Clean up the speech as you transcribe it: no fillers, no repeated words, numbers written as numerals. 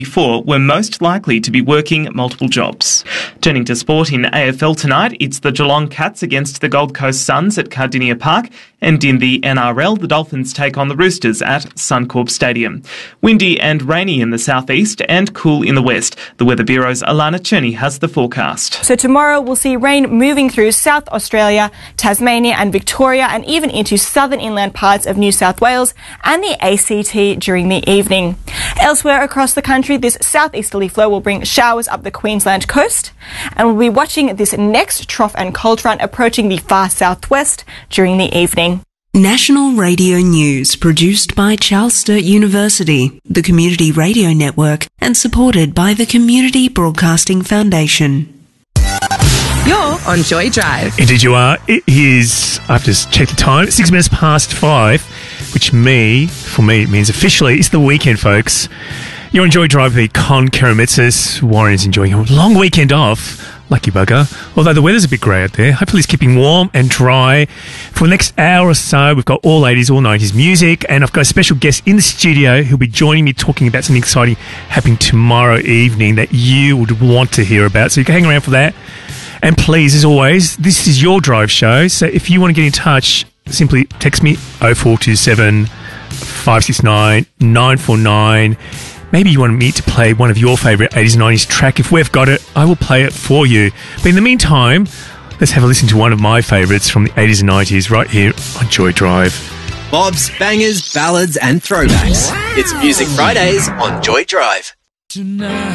before were most likely to be working multiple jobs. Turning to sport in AFL tonight, it's the Geelong Cats against the Gold Coast Suns at Cardinia Park, and in the NRL, the Dolphins take on the Roosters at Suncorp Stadium. Windy and rainy in the southeast and cool in the west. The Weather Bureau's Alana Cherney has the forecast. So tomorrow we'll see rain moving through South Australia, Tasmania and Victoria, and even into southern inland parts of New South Wales and the ACT during the evening. Elsewhere across the country, this southeasterly flow will bring showers up the Queensland coast, and we'll be watching this next trough and cold front approaching the far southwest during the evening. National Radio News, produced by Charles Sturt University, the Community Radio Network, and supported by the Community Broadcasting Foundation. You're on Joy Drive. Indeed you are. It is, I've just checked the time, 6 minutes past 5, which for me, it means officially it's the weekend, folks. You're on Joy Drive, the Con Karamitsis. Warren is enjoying a long weekend off. Lucky bugger. Although the weather's a bit grey out there. Hopefully it's keeping warm and dry. For the next hour or so, we've got all 80s, all 90s music. And I've got a special guest in the studio who'll be joining me talking about something exciting happening tomorrow evening that you would want to hear about. So you can hang around for that. And please, as always, this is your drive show. So if you want to get in touch, simply text me 0427 569 949. Maybe you want me to play one of your favourite 80s and 90s track. If we've got it, I will play it for you. But in the meantime, let's have a listen to one of my favourites from the 80s and 90s right here on Joy Drive. Bob's, bangers, ballads and throwbacks. It's Music Fridays on Joy Drive.